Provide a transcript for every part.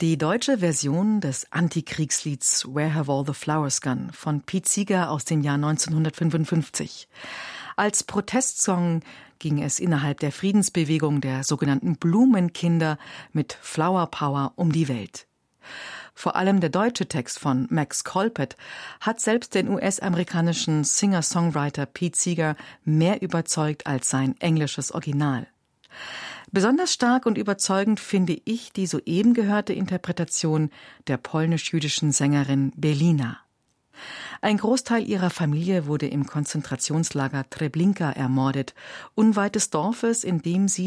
Die deutsche Version des Antikriegslieds Where Have All the Flowers Gone von Pete Seeger aus dem Jahr 1955. Als Protestsong ging es innerhalb der Friedensbewegung der sogenannten Blumenkinder mit Flower Power um die Welt. Vor allem der deutsche Text von Max Colpert hat selbst den US-amerikanischen Singer-Songwriter Pete Seeger mehr überzeugt als sein englisches Original. Besonders stark und überzeugend finde ich die soeben gehörte Interpretation der polnisch-jüdischen Sängerin Belina. Ein Großteil ihrer Familie wurde im Konzentrationslager Treblinka ermordet, unweit des Dorfes, in dem sie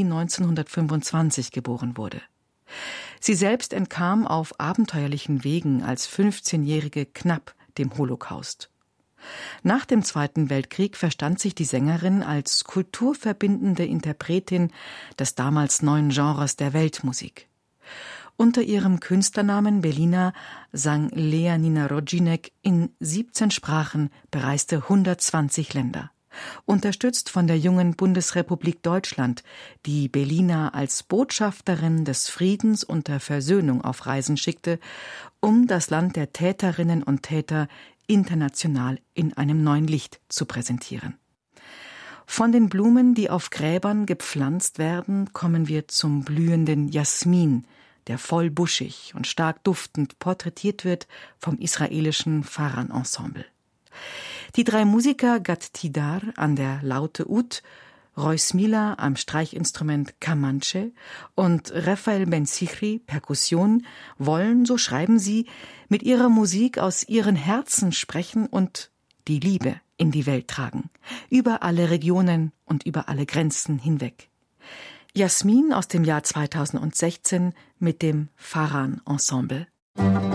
1925 geboren wurde. Sie selbst entkam auf abenteuerlichen Wegen als 15-Jährige knapp dem Holocaust. Nach dem Zweiten Weltkrieg verstand sich die Sängerin als kulturverbindende Interpretin des damals neuen Genres der Weltmusik. Unter ihrem Künstlernamen Belina sang Lea Nina Rodzinek in 17 Sprachen, bereiste 120 Länder. Unterstützt von der jungen Bundesrepublik Deutschland, die Belina als Botschafterin des Friedens und der Versöhnung auf Reisen schickte, um das Land der Täterinnen und Täter international in einem neuen Licht zu präsentieren. Von den Blumen, die auf Gräbern gepflanzt werden, kommen wir zum blühenden Jasmin, der voll buschig und stark duftend porträtiert wird vom israelischen Farran-Ensemble. Die 3 Musiker Gad Tidar an der Laute Ud, Royce Miller am Streichinstrument Kamanche und Raphael Ben-Zichri Perkussion wollen, so schreiben sie, mit ihrer Musik aus ihren Herzen sprechen und die Liebe in die Welt tragen, über alle Regionen und über alle Grenzen hinweg. Jasmin aus dem Jahr 2016 mit dem Farran Ensemble.